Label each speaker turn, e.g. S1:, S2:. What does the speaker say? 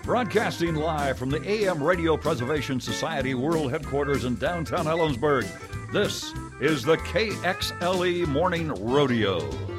S1: Broadcasting live from the AM Radio Preservation Society World Headquarters in downtown Ellensburg, this is the KXLE Morning Rodeo.